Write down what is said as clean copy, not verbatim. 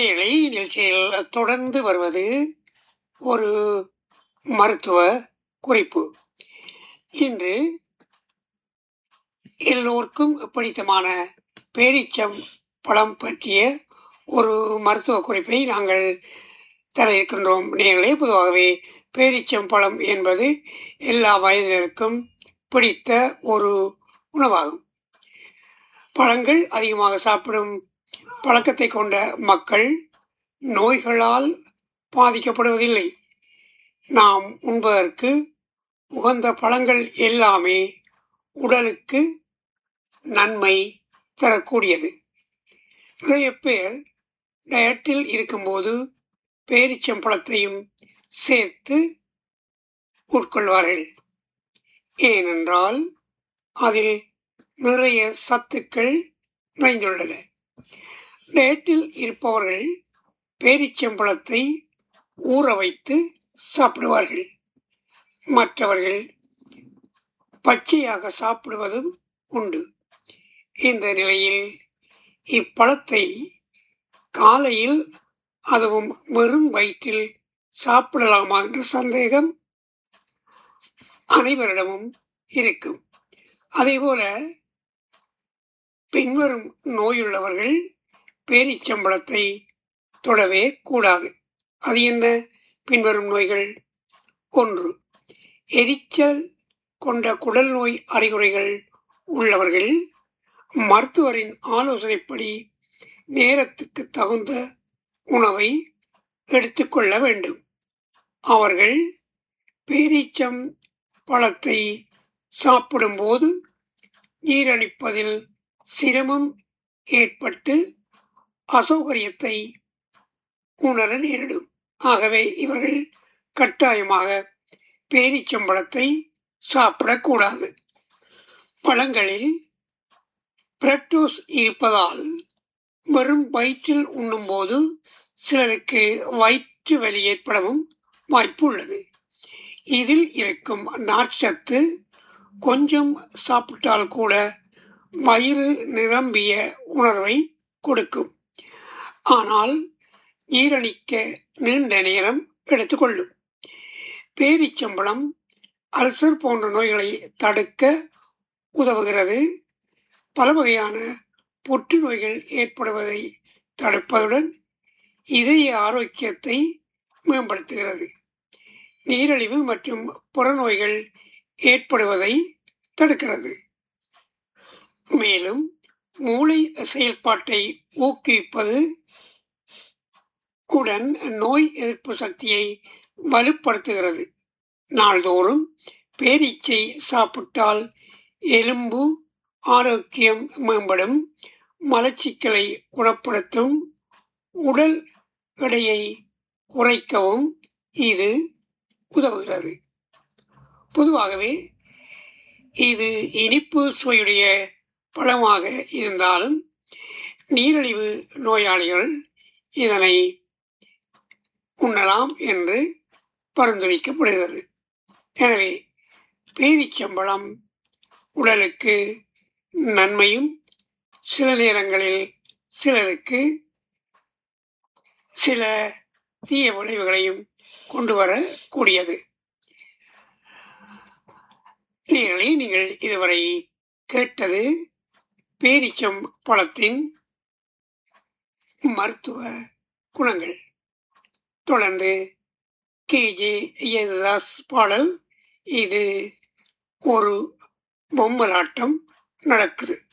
நேயர்களே, நிகழ்ச்சியில் தொடர்ந்து வருவது ஒரு மருத்துவ குறிப்பு. இன்று எல்லோருக்கும் பிடித்தமான பேரீச்சம் பழம் பற்றிய ஒரு மருத்துவ குறிப்பை நாங்கள் தர இருக்கின்றோம். நேயர்களே, பொதுவாகவே பேரீச்சம் பழம் என்பது எல்லா வயதினருக்கும் பிடித்த ஒரு உணவாகும். பழங்கள் அதிகமாக சாப்பிடும் பழக்கத்தை கொண்ட மக்கள் நோய்களால் பாதிக்கப்படுவதில்லை. நாம் உண்பதற்கு உகந்த பழங்கள் எல்லாமே உடலுக்கு நன்மை தரக்கூடியது. நிறைய பேர் டயட்டில் இருக்கும்போது பேரீச்சம் பழத்தையும் சேர்த்து உட்கொள்வார்கள். ஏனென்றால் அதில் நிறைய சத்துக்கள் நிறைந்துள்ளன. டயட்டில் இருப்பவர்கள் பேரீச்சம்பழத்தை ஊற வைத்து சாப்பிடுவார்கள். மற்றவர்கள் பச்சையாக சாப்பிடுவதும் உண்டு. இந்த நிலையில் இப்பழத்தை காலையில் அதுவும் வெறும் வயிற்றில் சாப்பிடலாமா என்ற சந்தேகம் அனைவரிடமும் இருக்கும். அதேபோல பின்வரும் நோயுள்ளவர்கள் பேரீச்சம்பழத்தை தொடவே கூடாது. அது என்ன பின்வரும் நோய்கள்? 1. எரிச்சல் கொண்ட குடல் நோய் அறிகுறிகள் உள்ளவர்கள் மருத்துவரின் ஆலோசனைப்படி நேரத்துக்கு தகுந்த உணவை எடுத்துக்கொள்ள வேண்டும். அவர்கள் பேரீச்சம் பழத்தை சாப்பிடும்போது ஜீரணிப்பதில் சிரமம் ஏற்பட்டு அசௌகரியத்தை உணர நேரிடும். ஆகவே இவர்கள் கட்டாயமாக பேரீச்சம்பழத்தை சாப்பிடக்கூடாது. பழங்களில் பிரக்டோஸ் இருப்பதால் வெறும் வயிற்றில் உண்ணும்போது சிலருக்கு வயிற்று வலி ஏற்படவும் வாய்ப்பு உள்ளது. இதில் இருக்கும் நார்ச்சத்து கொஞ்சம் சாப்பிட்டால் கூட வயிறு நிரம்பிய உணர்வை கொடுக்கும். ஆனால் ஜீரணிக்க நீண்ட நேரம் எடுத்துக்கொள்ளும். பேரீச்சம்பழம் அல்சர் போன்ற நோய்களை தடுக்க உதவுகிறது. பல வகையான புற்றுநோய்கள் ஏற்படுவதை தடுப்பதுடன் இதய ஆரோக்கியத்தை மேம்படுத்துகிறது. நீரிழிவு மற்றும் புறநோய்கள் ஏற்படுவதை தடுக்கிறது. மேலும் மூளை செயல்பாட்டை ஊக்குவிப்பது உடன் நோய் எதிர்ப்பு சக்தியை வலுப்படுத்துகிறது. நாள்தோறும் பேரீச்சை சாப்பிட்டால் எலும்பு ஆரோக்கியம் மேம்படும், மலச்சிக்கலை குணப்படுத்தும், உடல் எடையை குறைக்கவும் இது உதவுகிறது. பொதுவாகவே இது இனிப்பு சுவையுடைய பழமாக இருந்தாலும் நீரிழிவு நோயாளிகள் இதனை உண்ணலாம் என்று பரிந்துரைக்கப்படுகிறது. எனவே பேரீச்சம்பழம் உடலுக்கு நன்மையும் சில நேரங்களில் சிலருக்கு சில தீய விளைவுகளையும் கொண்டு வரக்கூடியது. நீங்கள் இதுவரை கேட்டது பேரீச்சம் பழத்தின் மருத்துவ குணங்கள். தொடர்ந்து KJ யேசுதாஸ் பாடல். இது ஒரு பொம்மலாட்டம் நடக்குது.